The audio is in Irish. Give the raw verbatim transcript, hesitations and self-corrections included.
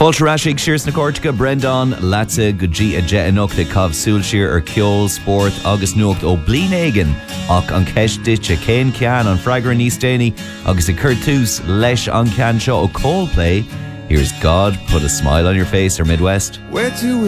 Fulcherashig Shears na Cortica, Brendan, Latza, Guji, Ajet Anuk, de Cov Sulshir, or Kjol, Sport, August Nucht, O Bleenagan, Och an Kesh Ditch, a Kane Kian, on Fragran Eastani, August a Curtus, Lesh on Canshaw, O Coldplay. Here's God Put a Smile on Your Face, or Midwest. Where to